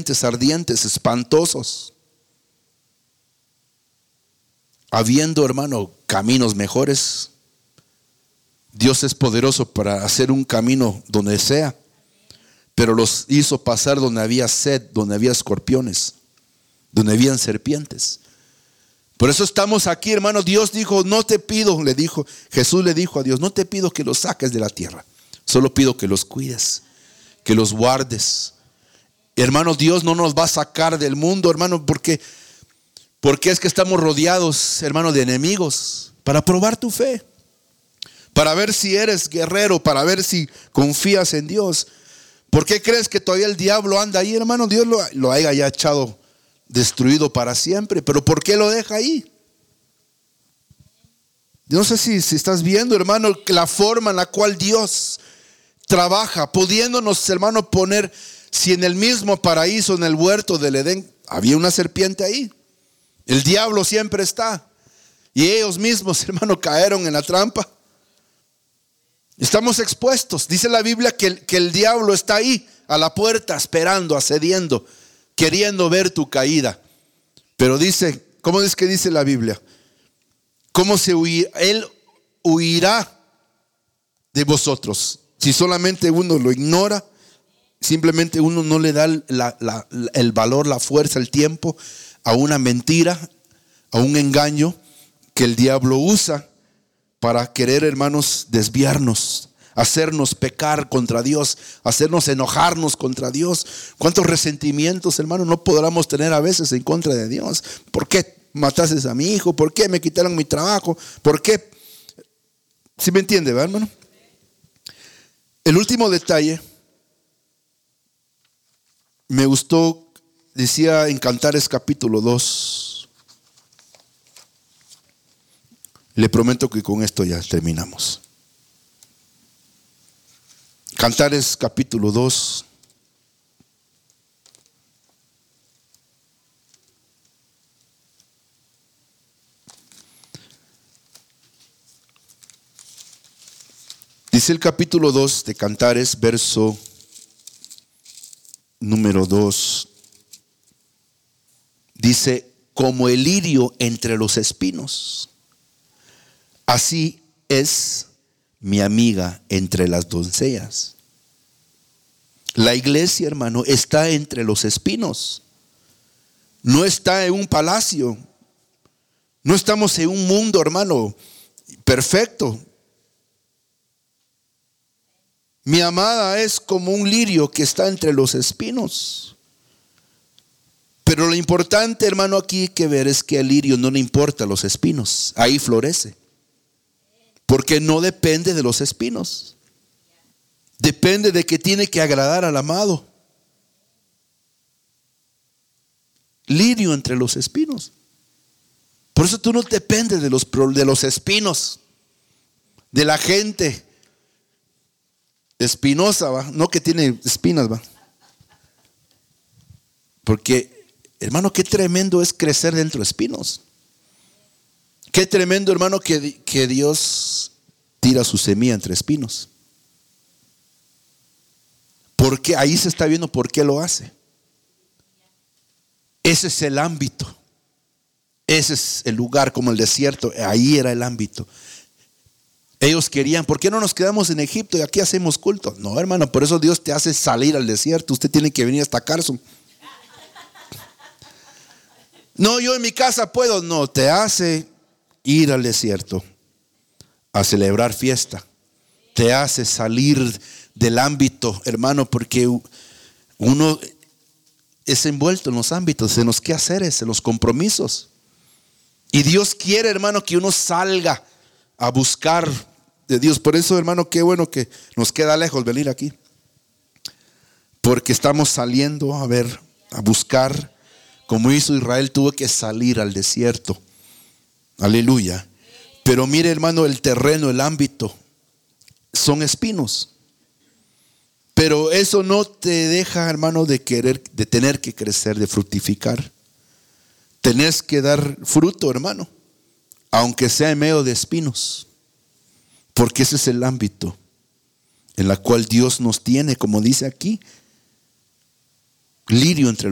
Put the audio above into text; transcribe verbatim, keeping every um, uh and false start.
serpientes ardientes, espantosos. Habiendo, hermano, caminos mejores, Dios es poderoso para hacer un camino donde sea, pero los hizo pasar donde había sed, donde había escorpiones, donde habían serpientes. Por eso estamos aquí, hermano. Dios dijo, no te pido, le dijo, Jesús le dijo a Dios, no te pido que los saques de la tierra, solo pido que los cuides, que los guardes. Hermano, Dios no nos va a sacar del mundo, hermano, porque, porque es que estamos rodeados, hermano, de enemigos, para probar tu fe, para ver si eres guerrero, para ver si confías en Dios. ¿Por qué crees que todavía el diablo anda ahí, hermano? Dios lo, lo haya ya echado destruido para siempre, pero ¿por qué lo deja ahí? Yo no sé si, si estás viendo, hermano, la forma en la cual Dios trabaja, pudiéndonos, hermano, poner, si en el mismo paraíso, en el huerto del Edén, había una serpiente ahí, el diablo siempre está, y ellos mismos, hermano, cayeron en la trampa. Estamos expuestos. Dice la Biblia que el, que el diablo está ahí a la puerta, esperando, asediando, queriendo ver tu caída. Pero dice, ¿cómo es que dice la Biblia? ¿Cómo se huirá? Él huirá de vosotros. Si solamente uno lo ignora, simplemente uno no le da la, la, el valor, la fuerza, el tiempo a una mentira, a un engaño que el diablo usa para querer, hermanos, desviarnos, hacernos pecar contra Dios, hacernos enojarnos contra Dios. ¿Cuántos resentimientos, hermanos, no podamos tener a veces en contra de Dios? ¿Por qué mataste a mi hijo? ¿Por qué me quitaron mi trabajo? ¿Por qué? ¿Sí me entiende, verdad, hermano? El último detalle me gustó, decía en Cantares capítulo dos. Le prometo que con esto ya terminamos. Cantares capítulo dos. Dice el capítulo dos de Cantares, verso número dos. Dice, como el lirio entre los espinos, así es mi amiga entre las doncellas. La iglesia, hermano, está entre los espinos. No está en un palacio. No estamos en un mundo, hermano, perfecto. Mi amada es como un lirio que está entre los espinos. Pero lo importante, hermano, aquí que ver es que al lirio no le importa los espinos. Ahí florece. Porque no depende de los espinos. Depende de que tiene que agradar al amado. Lirio entre los espinos. Por eso tú no dependes de los, de los espinos, de la gente espinosa, ¿va? No que tiene espinas, ¿va? Porque, hermano, qué tremendo es crecer dentro de espinos. Qué tremendo, hermano, que, que Dios tira su semilla entre espinos. Porque ahí se está viendo por qué lo hace. Ese es el ámbito. Ese es el lugar, como el desierto. Ahí era el ámbito. Ellos querían, ¿por qué no nos quedamos en Egipto y aquí hacemos culto? No, hermano, por eso Dios te hace salir al desierto. Usted tiene que venir hasta Carson. No, yo en mi casa puedo. No, te hace ir al desierto a celebrar fiesta. Te hace salir del ámbito, hermano, porque uno es envuelto en los ámbitos, en los quehaceres, en los compromisos. Y Dios quiere, hermano, que uno salga a buscar de Dios. Por eso, hermano, qué bueno que nos queda lejos venir aquí, porque estamos saliendo a ver, a buscar, como hizo Israel, tuvo que salir al desierto. Aleluya. Pero mire, hermano, el terreno, el ámbito son espinos. Pero eso no te deja, hermano, de querer, de tener que crecer, de fructificar. Tenés que dar fruto, hermano, aunque sea en medio de espinos, porque ese es el ámbito en el cual Dios nos tiene, como dice aquí, lirio entre